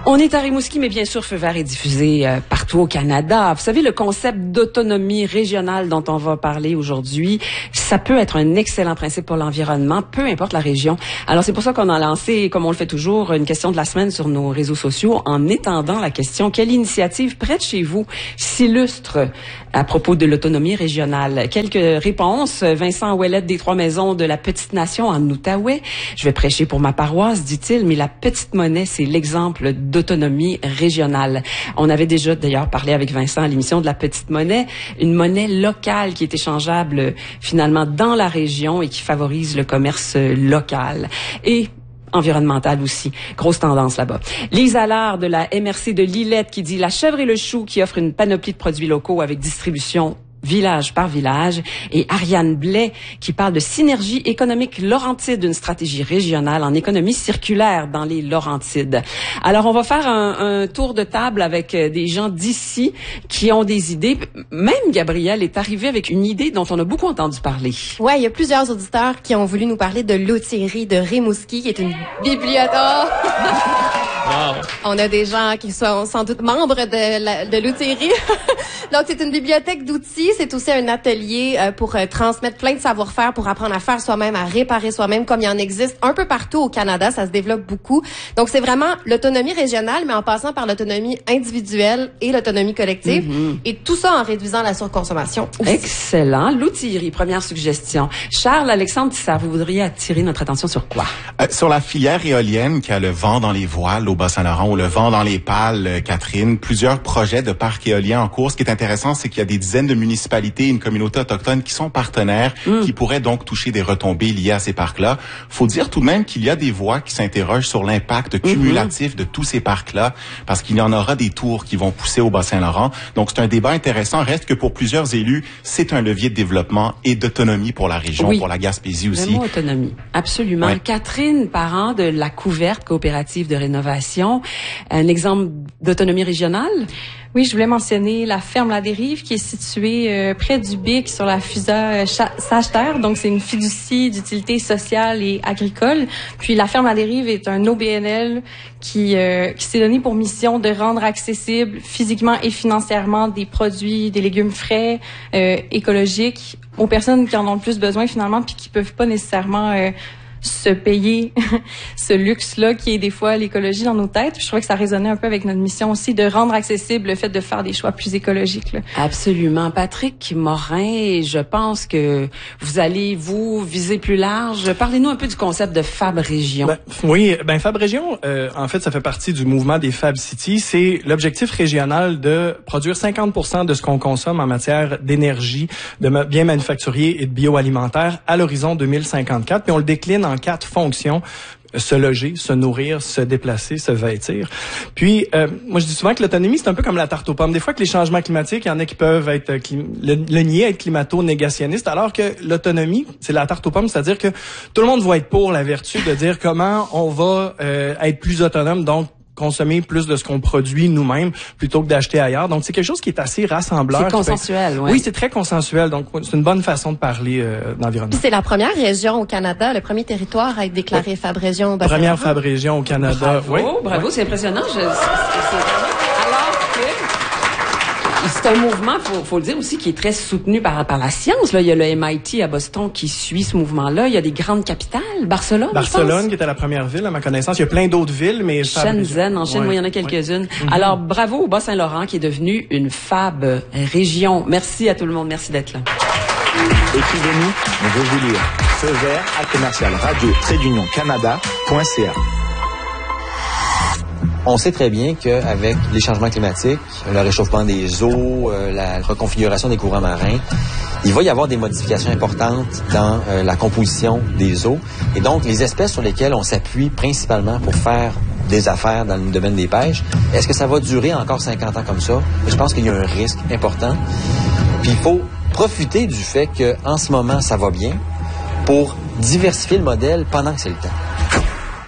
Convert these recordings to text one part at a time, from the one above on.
On est à Rimouski, mais bien sûr, Feu vert est diffusé partout au Canada. Vous savez, le concept d'autonomie régionale dont on va parler aujourd'hui, ça peut être un excellent principe pour l'environnement, peu importe la région. Alors, c'est pour ça qu'on a lancé, comme on le fait toujours, une question de la semaine sur nos réseaux sociaux en étendant la question: quelle initiative près de chez vous s'illustre à propos de l'autonomie régionale? Quelques réponses. Vincent Ouellette des Trois-Maisons de la Petite Nation en Outaouais. Je vais prêcher pour ma paroisse, dit-il, mais la petite monnaie, c'est l'exemple d'autonomie régionale. On avait déjà d'ailleurs parlé avec Vincent à l'émission de la petite monnaie, une monnaie locale qui est échangeable finalement dans la région et qui favorise le commerce local. Et environnementale aussi. Grosse tendance là-bas. Lise Allard de la MRC de Lillette qui dit: la chèvre et le chou qui offre une panoplie de produits locaux avec distribution village par village, et Ariane Blais qui parle de synergie économique Laurentide, une stratégie régionale en économie circulaire dans les Laurentides. Alors, on va faire un tour de table avec des gens d'ici qui ont des idées. Même Gabrielle est arrivée avec une idée dont on a beaucoup entendu parler. Ouais, il y a plusieurs auditeurs qui ont voulu nous parler de l'Outillerie de Rimouski, qui est une bibliothèque. Wow. On a des gens qui sont sans doute membres de l'Outillerie. Donc, c'est une bibliothèque d'outils. C'est aussi un atelier pour transmettre plein de savoir-faire, pour apprendre à faire soi-même, à réparer soi-même, comme il y en existe un peu partout au Canada. Ça se développe beaucoup. Donc, c'est vraiment l'autonomie régionale, mais en passant par l'autonomie individuelle et l'autonomie collective. Mm-hmm. Et tout ça en réduisant la surconsommation aussi. Excellent. L'Outillerie, première suggestion. Charles, Alexandre Tissard, vous voudriez attirer notre attention sur quoi? Sur la filière éolienne qui a le vent dans les voiles au Bas-Saint-Laurent ou le vent dans les pales, Catherine. Plusieurs projets de parcs éoliens en cours. Ce qui est intéressant, c'est qu'il y a des dizaines de municipalités, une communauté autochtone qui sont partenaires, qui pourraient donc toucher des retombées liées à ces parcs-là. Faut dire tout de même qu'il y a des voix qui s'interrogent sur l'impact cumulatif de tous ces parcs-là, parce qu'il y en aura des tours qui vont pousser au Bas-Saint-Laurent. Donc, c'est un débat intéressant. Reste que pour plusieurs élus, c'est un levier de développement et d'autonomie pour la région, pour la Gaspésie aussi. Le mot autonomie. Absolument. Oui. Catherine Parent de La Couverte, coopérative de rénovation. Un exemple d'autonomie régionale? Oui, je voulais mentionner la ferme La Dérive qui est située près du Bic sur la FUSA Sage-Terre. Donc, c'est une fiducie d'utilité sociale et agricole. Puis, la ferme La Dérive est un OBNL qui s'est donné pour mission de rendre accessible physiquement et financièrement des produits, des légumes frais, écologiques aux personnes qui en ont le plus besoin finalement puis qui peuvent pas nécessairement se payer ce luxe-là qui est des fois l'écologie dans nos têtes. Je trouvais que ça résonnait un peu avec notre mission aussi de rendre accessible le fait de faire des choix plus écologiques. Là. Absolument. Patrick Morin, je pense que vous allez vous viser plus large. Parlez-nous un peu du concept de Fab Région. Fab Région, en fait, ça fait partie du mouvement des Fab Cities. C'est l'objectif régional de produire 50% de ce qu'on consomme en matière d'énergie, de biens manufacturiers et de bioalimentaire à l'horizon 2054. Puis on le décline en 4 fonctions: se loger, se nourrir, se déplacer, se vêtir. Puis, moi, je dis souvent que l'autonomie, c'est un peu comme la tarte aux pommes. Des fois que les changements climatiques, il y en a qui peuvent être le nier, être climato-négationnistes, alors que l'autonomie, c'est la tarte aux pommes, c'est-à-dire que tout le monde va être pour la vertu de dire comment on va être plus autonome, donc consommer plus de ce qu'on produit nous-mêmes plutôt que d'acheter ailleurs. Donc, c'est quelque chose qui est assez rassembleur. C'est consensuel, oui. Oui, c'est très consensuel. Donc, c'est une bonne façon de parler d'environnement. C'est la première région au Canada, le premier territoire à être déclaré Fab Région au Bas-Saint-Laurent. Première Fab Région au Canada. Bravo, c'est impressionnant. C'est un mouvement, faut le dire aussi, qui est très soutenu par la science. Là, il y a le MIT à Boston qui suit ce mouvement-là. Il y a des grandes capitales. Barcelone, qui était la première ville, à ma connaissance. Il y a plein d'autres villes, mais... Shenzhen, en Chine, il y en a quelques-unes. Alors, bravo au Bas-Saint-Laurent qui est devenu une Fab Région. Merci à tout le monde. Merci d'être là. Écrivez-nous, on veut vous lire. Feu vert à commercial radio-canada.ca. On sait très bien qu'avec les changements climatiques, le réchauffement des eaux, la reconfiguration des courants marins, il va y avoir des modifications importantes dans la composition des eaux. Et donc, les espèces sur lesquelles on s'appuie principalement pour faire des affaires dans le domaine des pêches, est-ce que ça va durer encore 50 ans comme ça? Je pense qu'il y a un risque important. Puis il faut profiter du fait qu'en ce moment, ça va bien pour diversifier le modèle pendant que c'est le temps.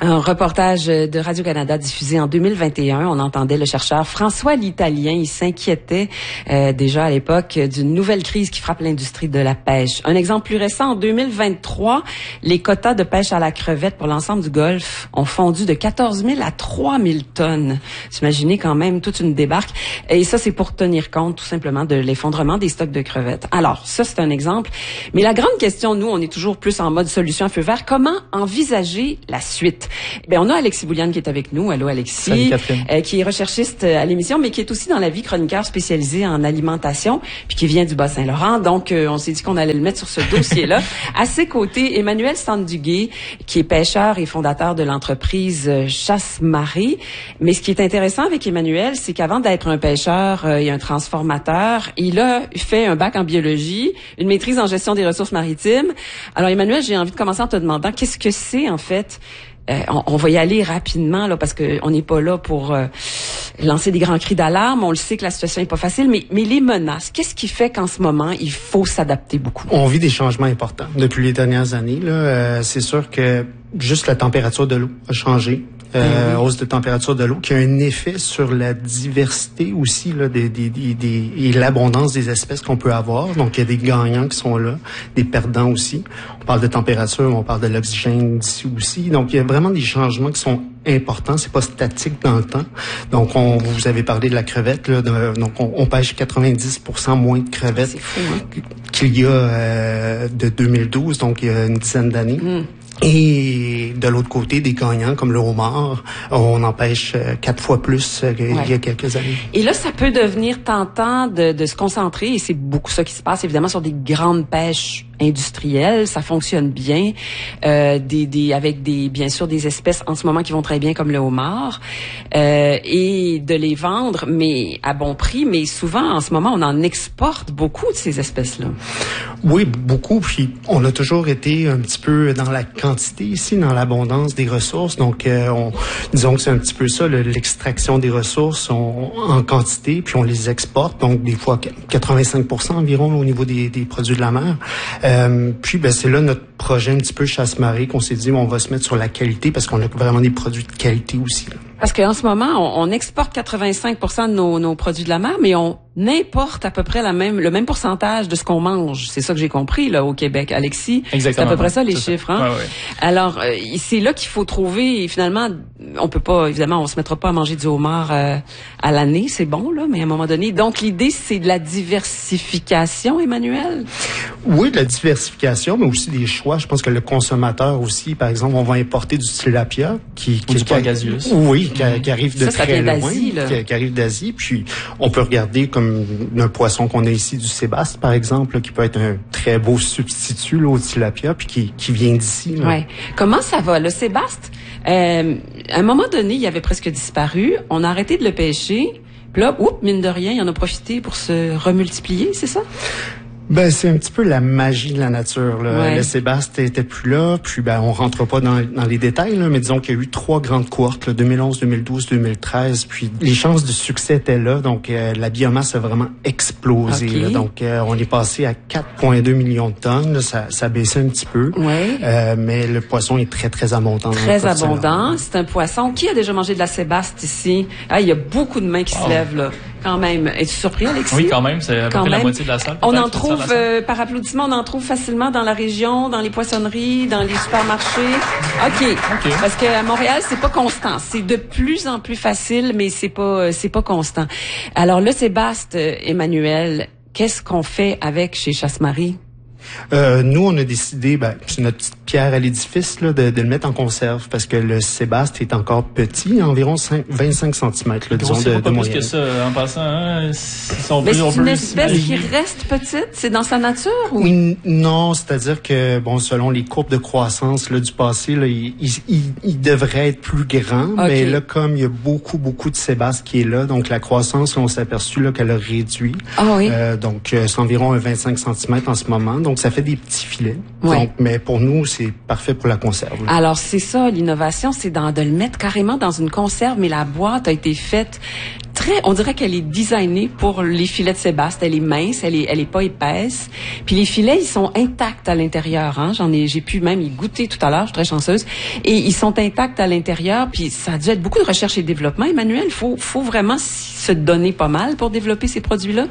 Un reportage de Radio-Canada diffusé en 2021. On entendait le chercheur François l'Italien. Il s'inquiétait déjà à l'époque d'une nouvelle crise qui frappe l'industrie de la pêche. Un exemple plus récent, en 2023, les quotas de pêche à la crevette pour l'ensemble du Golfe ont fondu de 14 000 à 3 000 tonnes. Vous imaginez quand même toute une débarque. Et ça, c'est pour tenir compte tout simplement de l'effondrement des stocks de crevettes. Alors, ça, c'est un exemple. Mais la grande question, nous, on est toujours plus en mode solution à feu vert. Comment envisager la suite? Ben, on a Alexis Bouliane qui est avec nous. Allô, Alexis. Salut, Catherine. Qui est recherchiste à l'émission, mais qui est aussi dans la vie chroniqueur spécialisé en alimentation, puis qui vient du Bas-Saint-Laurent. Donc, on s'est dit qu'on allait le mettre sur ce dossier-là. À ses côtés, Emmanuel Sanduguay, qui est pêcheur et fondateur de l'entreprise Chasse-Marée. Mais ce qui est intéressant avec Emmanuel, c'est qu'avant d'être un pêcheur et un transformateur, il a fait un bac en biologie, une maîtrise en gestion des ressources maritimes. Alors, Emmanuel, j'ai envie de commencer en te demandant qu'est-ce que c'est, en fait. On va y aller rapidement là parce que on n'est pas là pour lancer des grands cris d'alarme. On le sait que la situation est pas facile, mais les menaces, qu'est-ce qui fait qu'en ce moment il faut s'adapter beaucoup? On vit des changements importants depuis les dernières années. Là, c'est sûr que juste la température de l'eau a changé. Hausse de température de l'eau, qui a un effet sur la diversité aussi là, et l'abondance des espèces qu'on peut avoir. Donc, il y a des gagnants qui sont là, des perdants aussi. On parle de température, on parle de l'oxygène d'ici aussi. Donc, il y a vraiment des changements qui sont importants. C'est pas statique dans le temps. Donc, vous avez parlé de la crevette. Là, donc, on pêche 90% moins de crevettes qu'il y a de 2012, donc il y a une dizaine d'années. Et de l'autre côté, des gagnants comme le homard, on en pêche 4 fois plus qu'il y a quelques années. Et là, ça peut devenir tentant de se concentrer, et c'est beaucoup ça qui se passe, évidemment, sur des grandes pêches industrielles. Ça fonctionne bien, avec bien sûr des espèces en ce moment qui vont très bien comme le homard, et de les vendre, mais à bon prix. Mais souvent, en ce moment, on en exporte beaucoup de ces espèces-là. Oui, beaucoup. Puis on a toujours été un petit peu dans la quantité ici, dans l'abondance des ressources. Donc, disons que c'est un petit peu ça, l'extraction des ressources en quantité, puis on les exporte. Donc, des fois 85% environ au niveau des produits de la mer. Puis, c'est là notre projet un petit peu Chasse-Marée qu'on s'est dit, on va se mettre sur la qualité parce qu'on a vraiment des produits de qualité aussi. Là. Parce qu'en ce moment, on exporte 85% de nos produits de la mer, mais on importe à peu près le même pourcentage de ce qu'on mange. C'est ça que j'ai compris là au Québec, Alexis. Exactement. C'est à peu près ça les chiffres. Hein? Ouais. Alors, c'est là qu'il faut trouver. Et finalement, on peut pas, évidemment, on se mettra pas à manger du homard à l'année. C'est bon là, mais à un moment donné. Donc l'idée, c'est de la diversification, Emmanuel. Oui, de la diversification, mais aussi des choix. Je pense que le consommateur aussi, par exemple, on va importer du tilapia qui du pangasius. Oui, qui arrive de très loin, qui arrive d'Asie. Puis on peut regarder comme un poisson qu'on a ici, du sébaste, par exemple, là, qui peut être un très beau substitut là, au tilapia, puis qui vient d'ici. Ouais. Comment ça va, le sébaste? À un moment donné, il avait presque disparu. On a arrêté de le pêcher. Puis là, mine de rien, il en a profité pour se remultiplier, c'est ça? C'est un petit peu la magie de la nature. Là. Ouais. Le sébaste était plus là, puis on rentre pas dans les détails, là, mais disons qu'il y a eu 3 grandes cohortes, là, 2011, 2012, 2013, puis les chances de succès étaient là, donc la biomasse a vraiment explosé. Okay. Là, donc on est passé à 4,2 millions de tonnes, là, ça baissait un petit peu, mais le poisson est très, très abondant. Très abondant, c'est un poisson. Qui a déjà mangé de la sébaste ici? Ah, il y a beaucoup de mains qui se lèvent là. Quand même. Es-tu surpris, Alexis? Oui, quand même. C'est à peu près la moitié de la salle. On en trouve, par applaudissement, on en trouve facilement dans la région, dans les poissonneries, dans les supermarchés. OK. Parce qu'à Montréal, c'est pas constant. C'est de plus en plus facile, mais c'est pas constant. Alors, le sébaste, Emmanuel, qu'est-ce qu'on fait avec chez Chasse-Marée? Nous, on a décidé, c'est notre petite pierre à l'édifice, là, de le mettre en conserve parce que le sébaste est encore petit, environ 25 cm, là, disons, de pas moyenne. Plus que ça, en passant, hein, mais c'est une espèce qui reste petite? C'est dans sa nature? Ou? Oui, non, c'est-à-dire que, selon les courbes de croissance là, du passé, là, il devrait être plus grand, mais là, comme il y a beaucoup de sébaste qui est là, donc la croissance, là, on s'est aperçu là, qu'elle a réduit. Donc, c'est environ 25 cm en ce moment. Donc, ça fait des petits filets. Donc, mais pour nous, c'est parfait pour la conserve. Là. Alors, c'est ça, l'innovation, c'est de le mettre carrément dans une conserve, mais la boîte a été faite on dirait qu'elle est designée pour les filets de sébaste. Elle est mince, elle est pas épaisse. Puis les filets, ils sont intacts à l'intérieur, hein. J'ai pu même y goûter tout à l'heure, je suis très chanceuse. Et ils sont intacts à l'intérieur, puis ça a dû être beaucoup de recherche et développement. Emmanuel, faut vraiment se donner pas mal pour développer ces produits-là?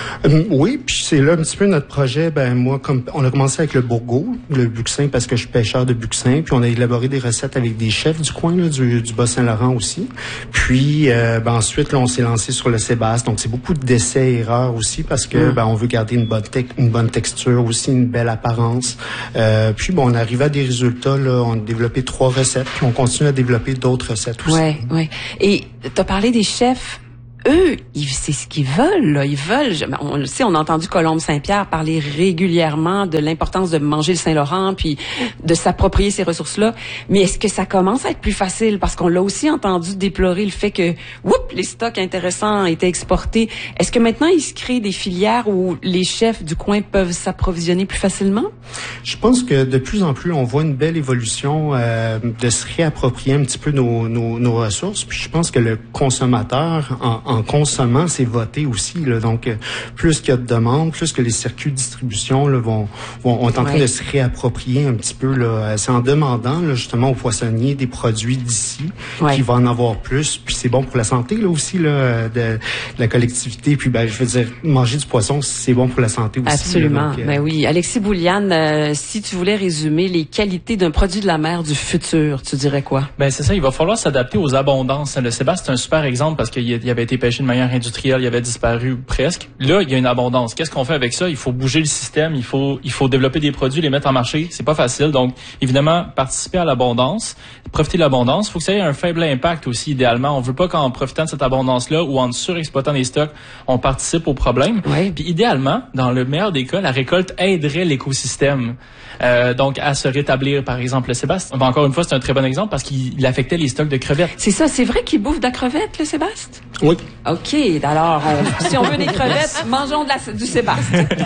Oui, puis c'est là un petit peu notre projet. Moi, comme on a commencé avec le bourgau, le buxin, parce que je suis pêcheur de buxin, puis on a élaboré des recettes avec des chefs du coin, là, du Bas-Saint-Laurent aussi. Puis ensuite, là, on s'est lancé sur le sébaste. Donc, c'est beaucoup d'essais-erreurs aussi, parce que on veut garder une bonne texture, aussi une belle apparence. Puis on arrive à des résultats. Là, on a développé 3 recettes, puis on continue à développer d'autres recettes aussi. Ouais. Et t'as parlé des chefs. Eux, c'est ce qu'ils veulent, là. Ils veulent, on le sait, on a entendu Colombe Saint-Pierre parler régulièrement de l'importance de manger le Saint-Laurent puis de s'approprier ces ressources-là. Mais est-ce que ça commence à être plus facile? Parce qu'on l'a aussi entendu déplorer le fait que, les stocks intéressants étaient exportés. Est-ce que maintenant, il se crée des filières où les chefs du coin peuvent s'approvisionner plus facilement? Je pense que de plus en plus, on voit une belle évolution de se réapproprier un petit peu nos ressources. Puis je pense que le consommateur, en consommant, c'est voté aussi. Là. Donc, plus qu'il y a de demandes, plus que les circuits de distribution là, vont être en train de se réapproprier un petit peu. Là. C'est en demandant là, justement aux poissonniers des produits d'ici qu'il va en avoir plus. Puis c'est bon pour la santé là aussi là, de la collectivité. Puis je veux dire, manger du poisson, c'est bon pour la santé aussi. Absolument. Là, donc, oui. Alexis Bouliane, si tu voulais résumer les qualités d'un produit de la mer du futur, tu dirais quoi? C'est ça. Il va falloir s'adapter aux abondances. Le sébaste, c'est un super exemple parce qu'il avait été pêché de manière industrielle, il avait disparu presque. Là, il y a une abondance. Qu'est-ce qu'on fait avec ça? Il faut bouger le système, il faut développer des produits, les mettre en marché. C'est pas facile. Donc, évidemment, participer à l'abondance, profiter de l'abondance. Il faut que ça ait un faible impact aussi, idéalement. On veut pas qu'en profitant de cette abondance-là ou en surexploitant des stocks, on participe au problème. Oui. Puis, idéalement, dans le meilleur des cas, la récolte aiderait l'écosystème. Donc, à se rétablir, par exemple, le sébaste. Encore une fois, c'est un très bon exemple parce qu'il affectait les stocks de crevettes. C'est ça, c'est vrai qu'il bouffe de la crevette, le sébaste? Oui. OK, alors, si on veut des crevettes, mangeons du sébaste.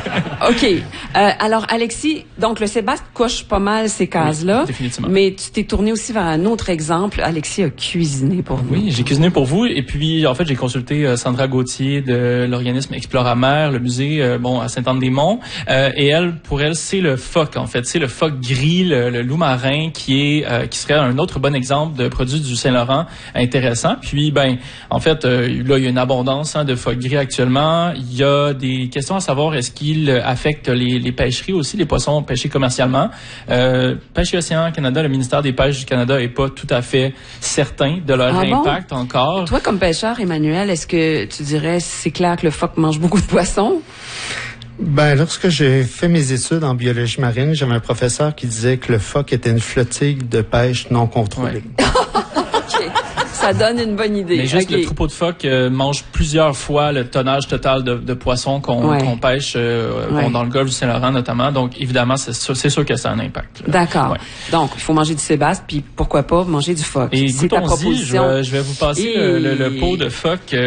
OK. Alors, Alexis, donc le sébaste coche pas mal ces cases-là. Oui, définitivement. Mais tu t'es tourné aussi vers un autre exemple. Alexis a cuisiné pour nous. Oui, j'ai cuisiné pour vous. Et puis, en fait, j'ai consulté Sandra Gauthier de l'organisme Exploramer, le musée, à Sainte-Anne-des-Monts. Et pour elle, c'est le phoque, en fait. C'est le phoque gris, le loup marin, qui serait un autre bon exemple de produit du Saint-Laurent intéressant. Puis, en fait, là, il y a une abondance de phoque gris actuellement. Il y a des questions à savoir, est-ce qu'il affecte les pêcheries aussi, les poissons pêchés commercialement. Pêche et Océan Canada, le ministère des Pêches du Canada est pas tout à fait certain de leur impact encore. Toi, comme pêcheur, Emmanuel, est-ce que tu dirais, c'est clair que le phoque mange beaucoup de poissons? Lorsque j'ai fait mes études en biologie marine, j'avais un professeur qui disait que le phoque était une flottille de pêche non contrôlée. Ouais. Ça donne une bonne idée. Mais juste le troupeau de phoques mange plusieurs fois le tonnage total de poissons qu'on pêche dans le golfe du Saint-Laurent notamment. Donc, évidemment, c'est sûr que ça a un impact. D'accord. Ouais. Donc, il faut manger du sébaste, puis pourquoi pas manger du phoque. Et c'est ta proposition. Je vais vous passer le pot de phoque.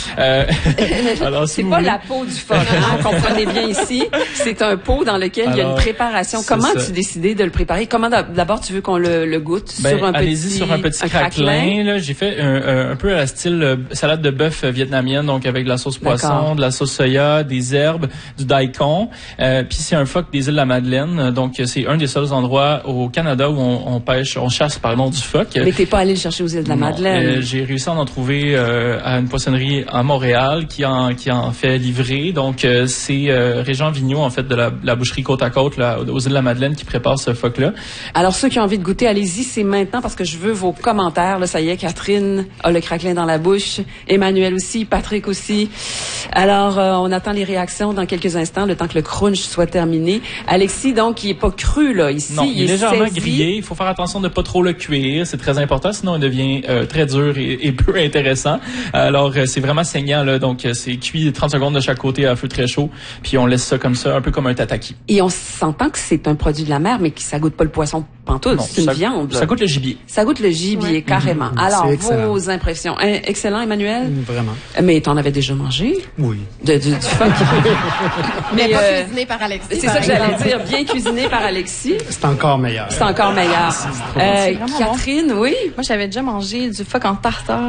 Alors, c'est pas la peau du phoque, comprenez bien ici. C'est un pot dans lequel il y a une préparation. Comment tu décidé de le préparer? Comment d'abord tu veux qu'on le goûte? Sur un petit craquelin. Là, j'ai fait un peu à la style salade de bœuf vietnamienne, donc avec de la sauce poisson, de la sauce soya, des herbes, du daikon. Puis c'est un phoque des îles de la Madeleine, donc c'est un des seuls endroits au Canada où on chasse du phoque. Mais t'es pas allé le chercher aux îles de la Madeleine? J'ai réussi à en trouver à une poissonnerie à Montréal qui en fait livrer. Donc c'est Régent Vigneault, en fait, de la boucherie Côte à Côte là, aux îles de la Madeleine qui prépare ce phoque-là. Alors ceux qui ont envie de goûter, allez-y, c'est maintenant parce que je veux vos commentaires. Là, ça y est, Catherine a le craquelin dans la bouche. Emmanuel aussi, Patrick aussi. Alors, on attend les réactions dans quelques instants, le temps que le crunch soit terminé. Alexis, donc, il est pas cru, là, ici. Non, il est légèrement saisi. grillé. Il faut faire attention de pas trop le cuire. C'est très important, sinon il devient très dur et peu intéressant. Alors, c'est vraiment saignant, là. Donc, c'est cuit 30 secondes de chaque côté à feu très chaud. Puis, on laisse ça comme ça, un peu comme un tataki. Et on s'entend que c'est un produit de la mer, mais que ça goûte pas le poisson pantoute. C'est une viande, là. Ça goûte le gibier. Ça goûte le gibier, carrément. Alors, vos impressions. Excellent, Emmanuel? Vraiment. Mais t'en avais déjà mangé? Oui. Du phoque. Mais pas cuisiné par Alexis. C'est ça que j'allais dire. Bien cuisiné par Alexis. C'est encore meilleur. C'est encore meilleur. Catherine, oui? Moi, j'avais déjà mangé du phoque en tartare.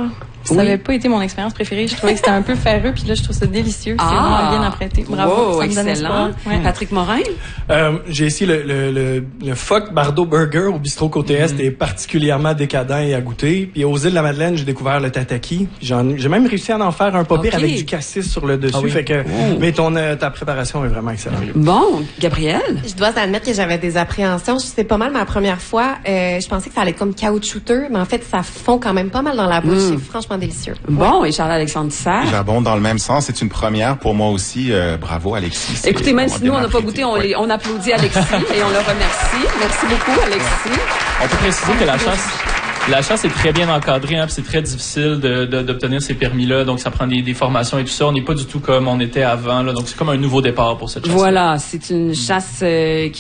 Ça n'avait pas été mon expérience préférée. Je trouvais que c'était un peu ferreux, puis là, je trouve ça délicieux. C'est vraiment bien apprêté. Bravo, ça me donne espoir. Ouais. Patrick Morin? J'ai essayé le Phoque Bardo Burger au bistrot Côté Est est particulièrement décadent et à goûter. Puis aux îles de la Madeleine, j'ai découvert le tataki. J'ai même réussi à en faire un pas pire avec du cassis sur le dessus. Fait que, mais ta préparation est vraiment excellente. Bon, Gabrielle? Je dois admettre que j'avais des appréhensions. C'est pas mal ma première fois. Je pensais que ça allait être comme caoutchouteux, mais en fait, ça fond quand même pas mal dans la bouche. C'est franchement délicieux. Bon, et Charles-Alexandre Dissert? J'abonde dans le même sens. C'est une première pour moi aussi. Bravo, Alexis. Écoutez, même si nous, on n'a pas goûté, on applaudit Alexis et on le remercie. Merci beaucoup, Alexis. On peut préciser que la chasse est très bien encadrée, hein, puis c'est très difficile d'obtenir ces permis-là, donc ça prend des formations et tout ça. On n'est pas du tout comme on était avant, là, donc c'est comme un nouveau départ pour cette chasse. Voilà, c'est une chasse qui